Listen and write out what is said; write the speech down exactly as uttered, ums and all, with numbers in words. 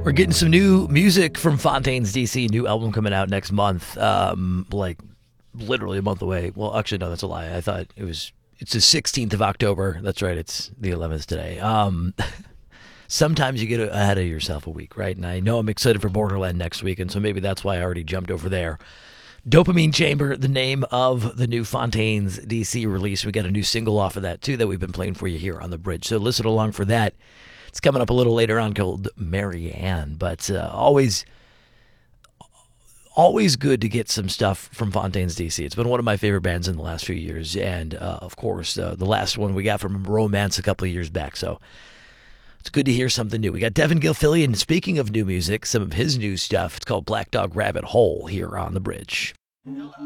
We're getting some new music from Fontaines D C. New album coming out next month. Um, like literally a month away. Well, actually, no, that's a lie. I thought it was. It's the sixteenth of October. That's right. It's the eleventh today. Um, sometimes you get ahead of yourself a week, right? And I know I'm excited for Borderland next week, and so maybe that's why I already jumped over there. Dopamine Chamber, the name of the new Fontaines D C release. We got a new single off of that, too, that we've been playing for you here on The Bridge. So listen along for that. It's coming up a little later on called Marianne, but uh, always always good to get some stuff from Fontaines D C. It's been one of my favorite bands in the last few years, and uh, of course, uh, the last one we got from Romance a couple of years back, so it's good to hear something new. We got Devin Gilfillian, speaking of new music, some of his new stuff. It's called Black Dog Rabbit Hole here on The Bridge.